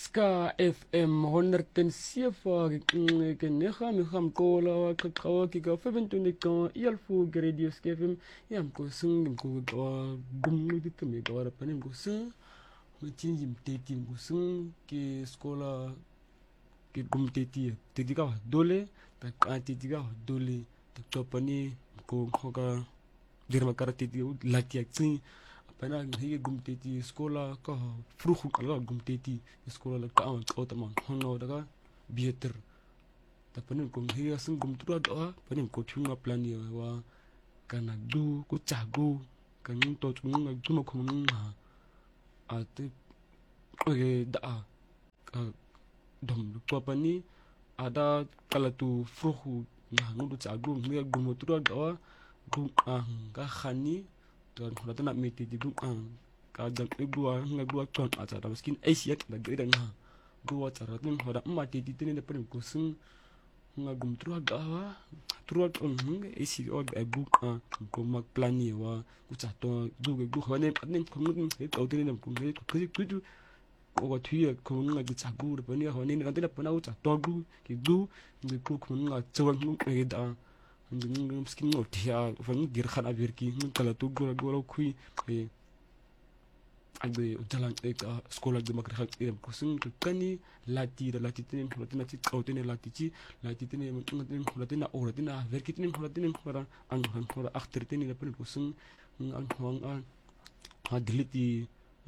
Ska FM 107 kinega migamkola kakawa kika 25 kan ilfu radio Ska FM yam ko sing ko gum dit me gawara panim ko sing mtinjim tetim ko sing ke skola ke gum teti ka dole ta teti ka dole ta topani ko hoka dirma karati lati aksin pana hige gumteti skola ka fruhu kala gumteti skola la ka an kota man hono daga bieter ta panin ko hige sing gumtura da panin ko tunga plani wa kana du ko chago kan to tunga duma ko nga ate oge da ka dom ko pani ada kala tu fruhu na ngudu chago hige gumutura da gum ga khani dan hoda na meti di gum ka dan gua nga gua ton ata da miskin asia da gida nga gua tara din hoda mati di tene da prim ko sun nga gum trua gawa trua on nga isi o da bu ko mak plani wa ku cha to du ge gu hone adnen ko ngun he to tene ko nge ko ku ko tuya ko nga gu cha gu da ni hone ni da pa na u cha to gu ki gu nge ko nga chawa ngu ge da miskin no tia van dir khana verki kala to gora kui e agbe jalan skola de makra khak em ko sun kani lati tene hotina ti tene lati tene hotina hotina verki tene hotina hora an hora achter tene la pen ko sun an hwang an hadliti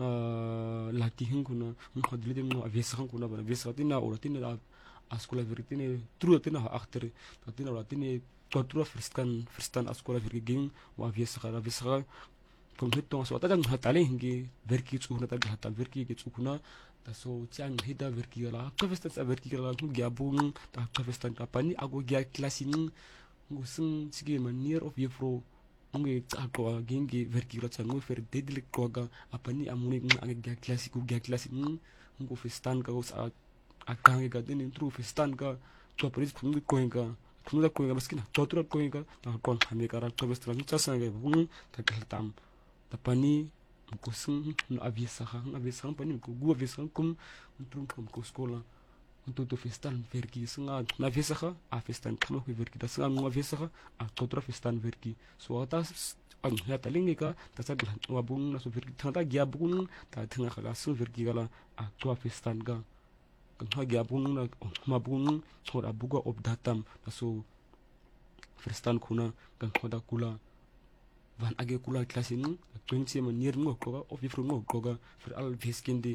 lati hinkuna hadliti no avesa hinkuna ba avesa tina oratina a skola verki tene tru tene achter tina latine Totura fristan askola verging wa avesa kom hitong so tadang hatale hingi verki tsuna tag hatal verki ke tsukuna ta so chang hida verki la ka festa sa verki la ku gyabung ta ka festa kapani ago gya klasin ngusung sige manier of yefro ngi tsako gingi verki la tsangu fer dedlik koga apani amuni ngi gya klasiku gya klasin ngu festan ka us akangi ka den intru festan ka to pris ngi koinga tunda koinga maskina totura koinga ta kon hame kara to bestra ni tsasa ngai bung ta kaltam tapani ko sung no avisa pani ko gu avisa kum trum ko skola to festan verki sunga na avisa a festan kama ko verki da sunga no avisa a totura festan verki so ata ang ya talingi ka ta sa wa bung na so verki ta gya bung ta thinga khala so verki gala a to festan ga kan ha bung na mabung thora buga obdatam so frestan kuna kan hoda kula van age kula klasin twenty man nir ngo ko of ifru ngo ko fer al veskinde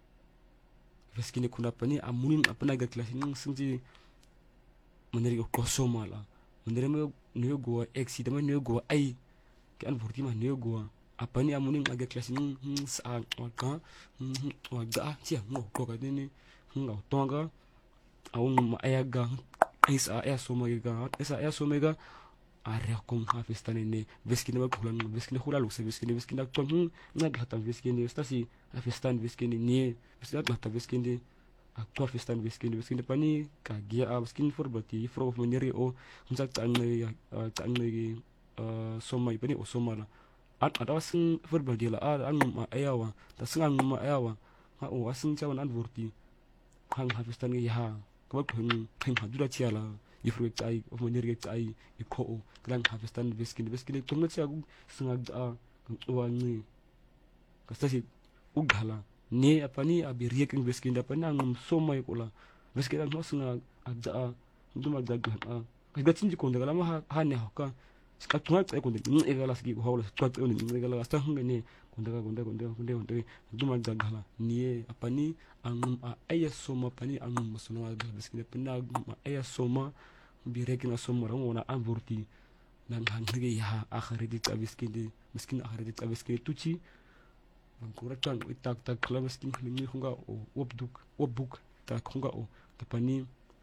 kuna pani amunin apna ga klasin singji maneri ko somala maneri me ne go exi de ne go ai kan vorti ma ne go apani amunin age klasin sa ka wa ga tia ngo ko ga deni nga tonga au ma ayaga isa ya somega are kom ha festane ne veskine ba kulan veskine khula lu se veskine ton nga gata veskine stasi a festan veskine ne veskine gata veskine a to festan veskine pani ka gia a veskine forbati fro of maneri o hunsa tan ne somai pani o somala ada sin forbati la an ma ayawa ta sin ma ayawa ha o asin chawan an vorti hang hafistan ge ha ko pen hadura chiala ifru tai of maneri tai iko klan hafistan veskine tumna chagu singa da wani kastasi ughala ne apani abi riek veskine apani ang somai kola veskine no singa adda nduma daga ka gatsinji ko daga ma ha ne ha ka tunga tsa ko ni egala ski ko hawla twat on ni egala sta ngene gonda duma dagala nie apani ang aya soma pani ang masuna biskine pina aya soma bi rekina soma rawona anvorti nan hange ya akhredi tabiskine miskin akhredi tabiskine tuchi man ko ratan tak kala miskin ni hunga wobuk ta hunga o tapani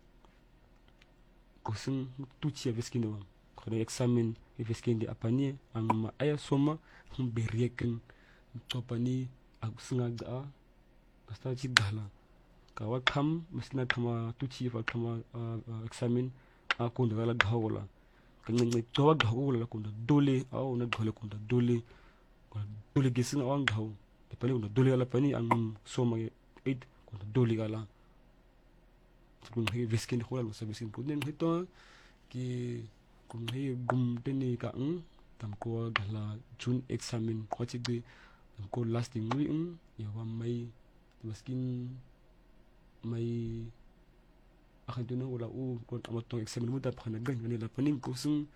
ko sun tuchi biskine wa ko examen biskine apani ang aya soma bi rekin topani agsunga ga asta chi gala ka wa kham misna khama tuchi fa khama examen a ko ndala gawla kan ngi to wa gawla ko dole aw na gole ko dole gisin awan gaw de pani ko dole ala pani ang soma 8 ko doli gala kung hi viskin khula sa viskin punen hito ki kung hi gum teni ka tam ko gala jun examine ko chi de tam ko lasting wi ya wa mai maskin mai akan tu na wala ko amatong examine mo tap khana gan nila paning ko sung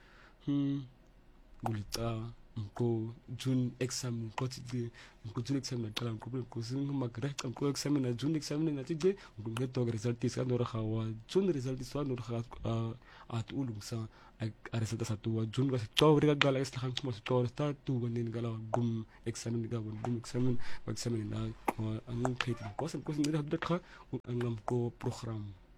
gulita ko jun exam ko ti ko jun exam na kala ko sung magre ko exam na jun exam na ti je ko to result is no rahawa jun result is no raha at ulung sa a result sa tu jun ga to ri gala is kan mo to ta tu ganin gala gum exam ga gum exam na ang kaitin ko san ko sin da ka ang ko program